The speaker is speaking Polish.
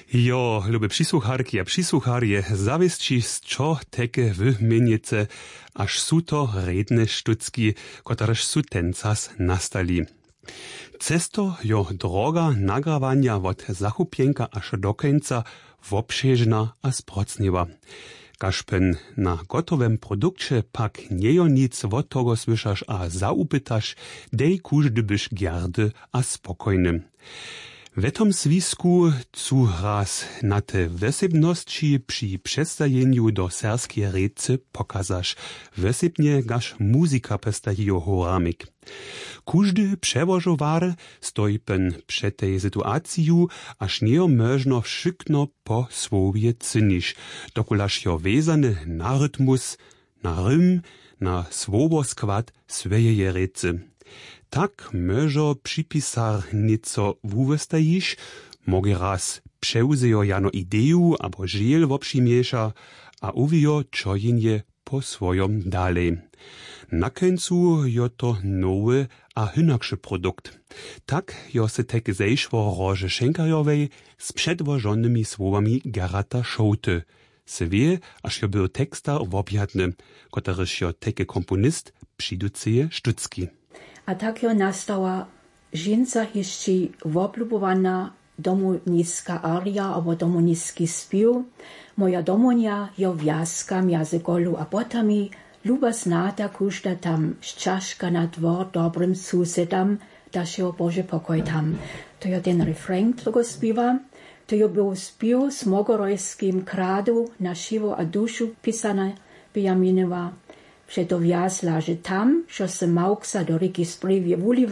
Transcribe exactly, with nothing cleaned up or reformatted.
Jo, lube přisłucharki a přisłucharje, zawiesći z čo teke wymienice, aż su to redne štucki, kotrež su tencas nastali. Cesto jo droga nagrawanja od zachupienka aż do końca wobšežna a sprocniwa. Kašpen na gotowym produkcie pak niejo nic od togo słyszasz a zaupytasz, dej kuždy byś giardy a spokojny. W tom zwisku cu raz na te wesebności przy przedstawieniu do serskie rece pokazasz, wesebnie gasz muzyka pestajijo horamik. Kuždy przewożowar stoi pen przed tej sytuaciju, aż nie można wszykno po słowie cynisz, dokulaż jo vezany na rytmus, na rym, na słowoskład swojej rece. Tak może przypisar nieco wuwestajisz, mogę raz przeuzejo jano ideju abo żel woprzymieša a uwijo czojinje po swojom dalej. Na końcu jo to nowy a hynakszy produkt. Tak jo se tek zejszło Roże Schenkerjowej z przedwożonymi słowami Gerata Schoute. Se wie, aż jo był tekstar wobjadny, kotryż jo teke komponist přiduceje sztucki. A tak jo nastała żinca jeszcze woblubowana domuniska aria albo domuniski spiw. Moja domonia jo wjaska między golu a botami, luba znata kużda tam szczaszka na dwór dobrym susedam, da się Boże pokoj tam. To jo ten refrain, którego śpiewa. To jo był spiw z mogorojskim kradu na siwo a duszu pisana Benjaminowa. Przeto wjazla, że tam, że se małksa do ryki sprywie